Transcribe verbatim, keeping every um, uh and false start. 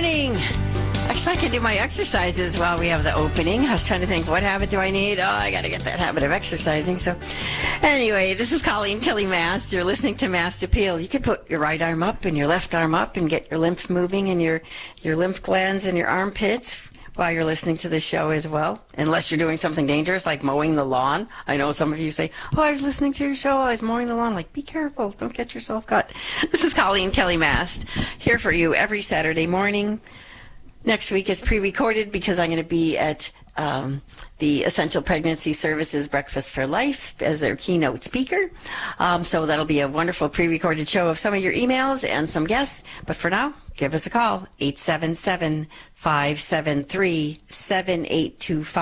morning. Actually, I can do my exercises while we have the opening. I was trying to think, what habit do I need? Oh, I got to get that habit of exercising. So anyway, this is Colleen Kelly Mast. You're listening to Mast Appeal. You could put your right arm up and your left arm up and get your lymph moving and your, your lymph glands and your armpits while you're listening to the show as well, unless you're doing something dangerous like mowing the lawn. I know some of you say, oh, I was listening to your show, I was mowing the lawn. Like, be careful, don't get yourself cut. This is Colleen Kelly Mast, here for you every Saturday morning. Next week is pre-recorded because I'm going to be at um, the Essential Pregnancy Services Breakfast for Life as their keynote speaker. Um, so that'll be a wonderful pre-recorded show of some of your emails and some guests. But for now, give us a call, eight seven seven, five seven three, seven eight two five.